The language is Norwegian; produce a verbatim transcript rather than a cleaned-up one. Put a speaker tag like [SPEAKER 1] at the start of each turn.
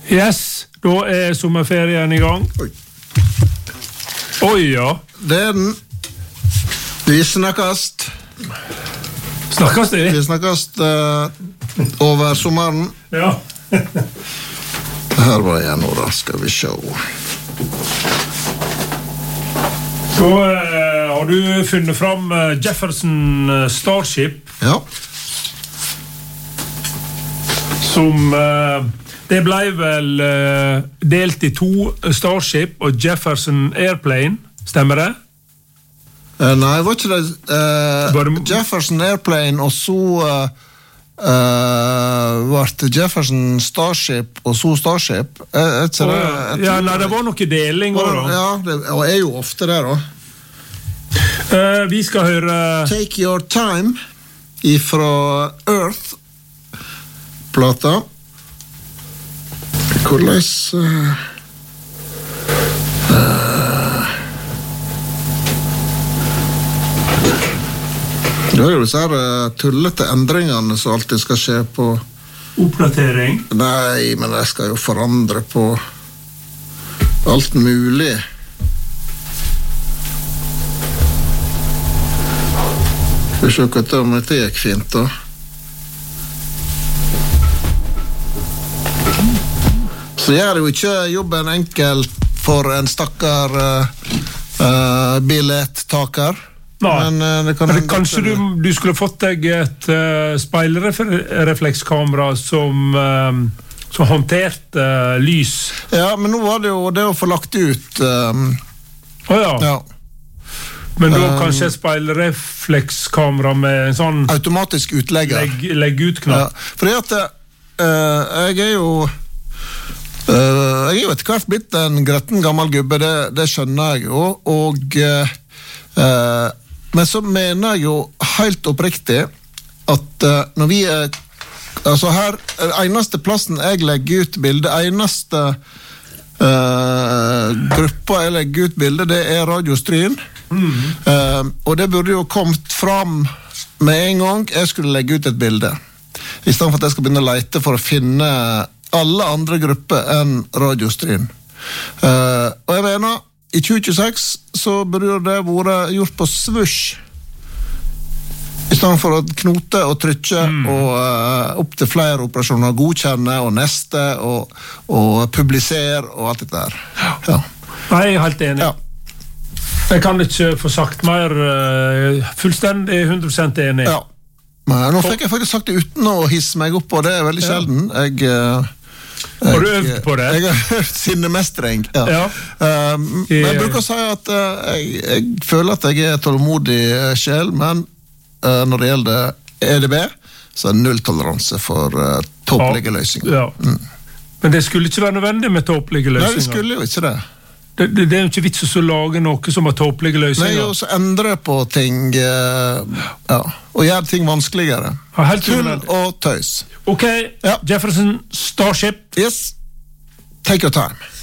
[SPEAKER 1] Yes, da er sommerferien i gang.
[SPEAKER 2] Oi.
[SPEAKER 1] Oi, ja.
[SPEAKER 2] Det er den. Vi snakkast.
[SPEAKER 1] Snakkast det?
[SPEAKER 2] Vi snakkast uh, over sommeren.
[SPEAKER 1] Ja.
[SPEAKER 2] Her var jeg nå da, skal vi se.
[SPEAKER 1] Så uh, har du funnet fram uh, Jefferson uh, Starship.
[SPEAKER 2] Ja.
[SPEAKER 1] Som... Uh, Det ble vel uh, delt i to, Starship og Jefferson Airplane, stemmer det?
[SPEAKER 2] Uh, nei, var ikke det, uh,
[SPEAKER 1] var det
[SPEAKER 2] Jefferson Airplane, og så uh, uh, var det Jefferson Starship, og så Starship. Uh, et,
[SPEAKER 1] og,
[SPEAKER 2] et,
[SPEAKER 1] ja, nei, det var noe deling også, da.
[SPEAKER 2] Ja, det og er jo ofte det da.
[SPEAKER 1] Uh, vi skal høre...
[SPEAKER 2] Take Your Time ifra Earth plata. Hvordan uh, uh, Det er jo disse her uh, tullete endringene som alltid skal skje på
[SPEAKER 1] oppdatering.
[SPEAKER 2] Nei, men jeg skal jo forandre på alt mulig. Skal vi se hva om det gikk fint da. Så gjør jo ikke jobben enkel for en stakkar uh, uh, billetttaker.
[SPEAKER 1] Nei,
[SPEAKER 2] men uh, det kan
[SPEAKER 1] men kanskje du, du skulle fått deg et uh, speilreflekskamera som, uh, som håndterte uh, lys.
[SPEAKER 2] Ja, men nå var det jo det å få lagt ut. Um,
[SPEAKER 1] Å ja.
[SPEAKER 2] ja.
[SPEAKER 1] Men da
[SPEAKER 2] um,
[SPEAKER 1] kanskje et speilreflekskamera med en sånn...
[SPEAKER 2] Automatisk utlegger.
[SPEAKER 1] Legg, legg ut knapp.
[SPEAKER 2] Ja, fordi at uh, jeg er jo... Uh, jeg er jo etter hvert blitt en gretten gammel gubbe, det, det skjønner jeg jo, og, uh, uh, men så mener jeg jo helt oppriktig at uh, når vi er, altså her, eneste plassen jeg legger ut bilde, eneste uh, gruppa jeg legger ut bilde, det er radiostryn, mm. uh, og det burde jo kommet fram med en gang jeg skulle legge ut et bilde, i stedet for at jeg skal begynne å lete for å finne alle andre grupper enn radiostryn. Uh, og jeg mener, i tjue tjueseks så burde det vært gjort på swoosh, i stedet for å knote og trykke mm. og uh, opp til flere operasjoner, godkjenne og neste og, og publisere og alt dette der. Ja.
[SPEAKER 1] Jeg er helt enig.
[SPEAKER 2] Ja.
[SPEAKER 1] Jeg kan ikke få sagt mer uh, fullstendig hundre prosent enig.
[SPEAKER 2] Ja. Men nå fikk jeg faktisk sagt det uten å hisse meg opp, og det er veldig sjelden. Jeg... Uh,
[SPEAKER 1] Har du øvd på det?
[SPEAKER 2] Jeg har øvd sinnemestring. Ja. Ja. Um, men jeg bruker å si at uh, jeg, jeg føler at jeg er tålmodig sjel, men uh, når det gjelder E D B, så er det null toleranse for uh, tåpelige løsninger.
[SPEAKER 1] Ja. Mm. Men det skulle ikke være nødvendig med tåpelige løsninger.
[SPEAKER 2] Nei, det skulle jo ikke det.
[SPEAKER 1] Det, det, det er jo ikke vits å lage noe som har tåpelige løsninger.
[SPEAKER 2] Nei, og så endre på ting, uh, ja, og gjøre ting vanskeligere.
[SPEAKER 1] Ja,
[SPEAKER 2] Tull og tøys.
[SPEAKER 1] Ok,
[SPEAKER 2] ja.
[SPEAKER 1] Jefferson Starship.
[SPEAKER 2] Yes, take your time.